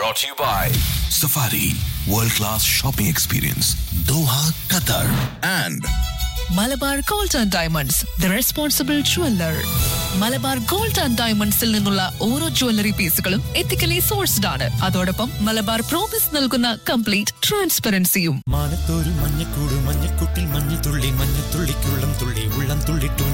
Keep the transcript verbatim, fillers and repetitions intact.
Brought to you by Safari World Class Shopping Experience, Doha, Qatar, and Malabar gold and diamonds the responsible jeweller. Malabar gold and ഡയമണ്ട്സിൽ നിന്നുള്ള ഓരോ jewellery പീസുകളും ethically sourced ആണ്. അതോടൊപ്പം Malabar promise നൽകുന്ന complete ട്രാൻസ്പെറൻസിയും. മാനത്തോരു മഞ്ഞക്കൂട് മഞ്ഞക്കുട്ടിൽ മഞ്ഞത്തുള്ളി മഞ്ഞത്തുള്ളിക്കുള്ളം തുള്ളി ഉള്ളം തുള്ളിട്ടു